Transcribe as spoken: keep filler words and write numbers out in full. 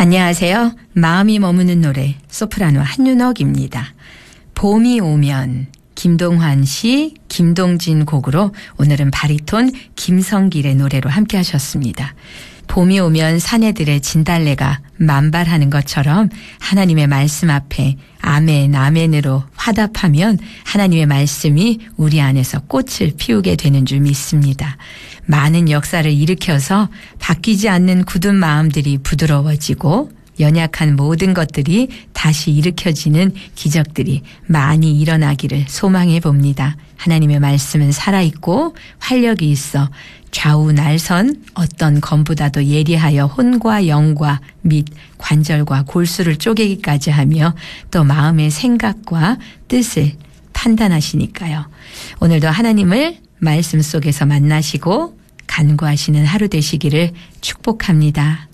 안녕하세요. 마음이 머무는 노래 소프라노 한윤옥입니다. 봄이 오면 김동환 씨, 김동진 곡으로 오늘은 바리톤 김성길의 노래로 함께 하셨습니다. 봄이 오면 사내들의 진달래가 만발하는 것처럼 하나님의 말씀 앞에 아멘, 아멘으로 화답하면 하나님의 말씀이 우리 안에서 꽃을 피우게 되는 줄 믿습니다. 많은 역사를 일으켜서 바뀌지 않는 굳은 마음들이 부드러워지고 연약한 모든 것들이 다시 일으켜지는 기적들이 많이 일어나기를 소망해 봅니다. 하나님의 말씀은 살아있고 활력이 있어 좌우 날선 어떤 검보다도 예리하여 혼과 영과 및 관절과 골수를 쪼개기까지 하며 또 마음의 생각과 뜻을 판단하시니까요. 오늘도 하나님을 말씀 속에서 만나시고 간구하시는 하루 되시기를 축복합니다.